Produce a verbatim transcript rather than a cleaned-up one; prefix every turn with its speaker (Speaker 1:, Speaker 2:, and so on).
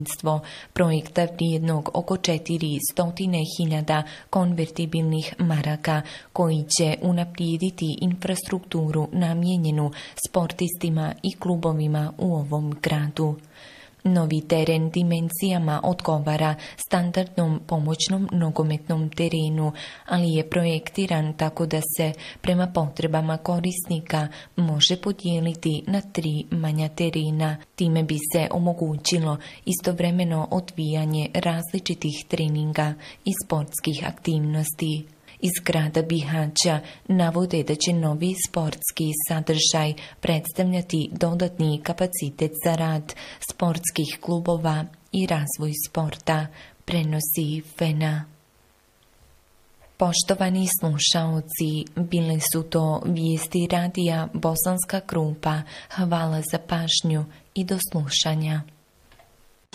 Speaker 1: projekta vrijednog oko četiristo hiljada konvertibilnih maraka koji će unaprijediti infrastrukturu namijenjenu sportistima i klubovima u ovom gradu. Novi teren dimenzijama odgovara standardnom pomoćnom nogometnom terenu, ali je projektiran tako da se prema potrebama korisnika može podijeliti na tri manja terena. Time bi se omogućilo istovremeno odvijanje različitih treninga i sportskih aktivnosti. Iz grada Bihaća navode da će novi sportski sadržaj predstavljati dodatni kapacitet za rad sportskih klubova i razvoj sporta, prenosi Fena. Poštovani slušaoci, bile su to vijesti radija Bosanska Krupa. Hvala za pažnju i do slušanja.